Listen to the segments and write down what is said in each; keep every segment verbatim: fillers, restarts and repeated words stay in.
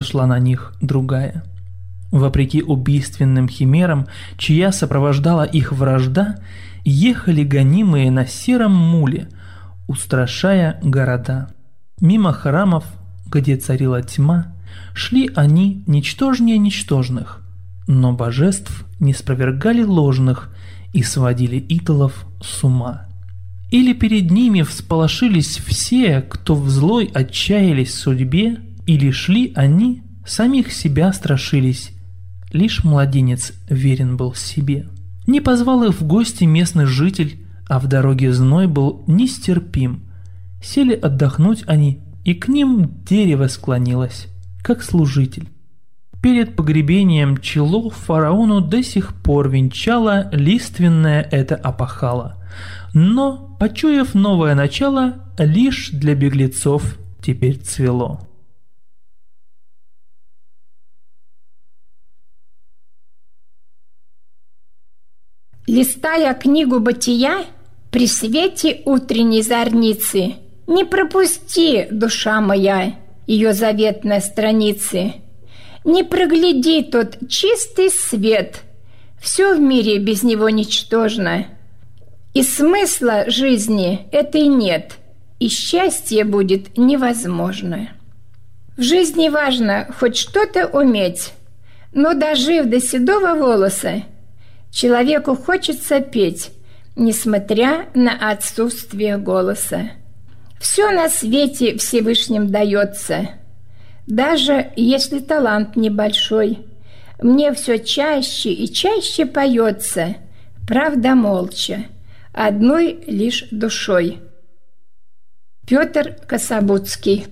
снизошла на них другая. Вопреки убийственным химерам, чья сопровождала их вражда, ехали гонимые на сером муле, устрашая города. Мимо храмов, где царила тьма, шли они ничтожнее ничтожных, но божеств не спровергали ложных и сводили идолов с ума. Или перед ними всполошились все, кто в злой отчаялись судьбе, или шли они, самих себя страшились, лишь младенец верен был себе. Не позвал их в гости местный житель, а в дороге зной был нестерпим. Сели отдохнуть они, и к ним дерево склонилось, как служитель. Перед погребением чело фараону до сих пор венчало лиственное это опахало. Но, почуяв новое начало, лишь для беглецов теперь цвело. Листая книгу «Бытия» при свете утренней зорницы, не пропусти, душа моя, ее заветной страницы. Не прогляди тот чистый свет, все в мире без него ничтожно. И смысла жизни этой нет, и счастье будет невозможно. В жизни важно хоть что-то уметь, но дожив до седого волоса, человеку хочется петь, несмотря на отсутствие голоса. Все на свете Всевышним дается, даже если талант небольшой. Мне все чаще и чаще поется, правда молча, одной лишь душой. Петр Кособудский.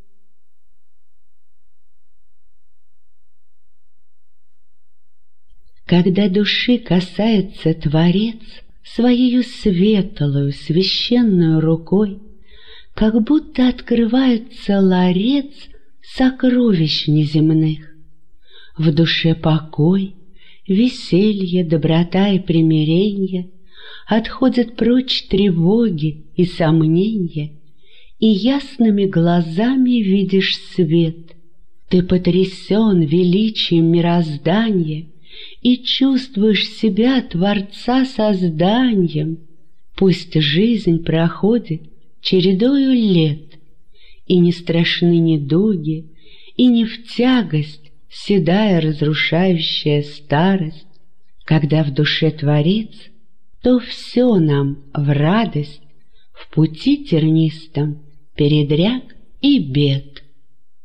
Когда души касается Творец своею светлую священную рукой, как будто открывается ларец сокровищ неземных. В душе покой, веселье, доброта и примиренье, отходят прочь тревоги и сомнения, и ясными глазами видишь свет. Ты потрясен величием мироздания и чувствуешь себя Творца созданием. Пусть жизнь проходит чередою лет, и не страшны недуги, и не в тягость седая разрушающая старость. Когда в душе Творец, то все нам в радость в пути тернистом передряг и бед.